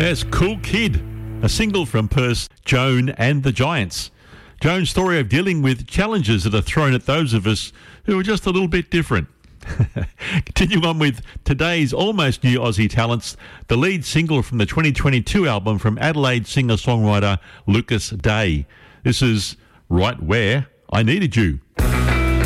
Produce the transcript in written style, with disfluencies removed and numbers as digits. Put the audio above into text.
There's Cool Kid, a single from Perth, Joan and the Giants. Joan's story of dealing with challenges that are thrown at those of us who are just a little bit different. Continue on with today's almost new Aussie talents, the lead single from the 2022 album from Adelaide singer-songwriter Lucas Day. This is Right Where I Needed You.